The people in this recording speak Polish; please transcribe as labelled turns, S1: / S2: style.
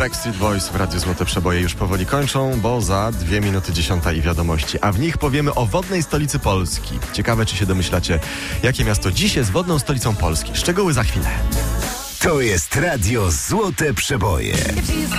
S1: Backstreet Boys w Radiu Złote Przeboje już powoli kończą, bo za 2 minuty 10 i wiadomości. A w nich powiemy o wodnej stolicy Polski. Ciekawe, czy się domyślacie, jakie miasto dziś jest wodną stolicą Polski. Szczegóły za chwilę.
S2: To jest Radio Złote Przeboje.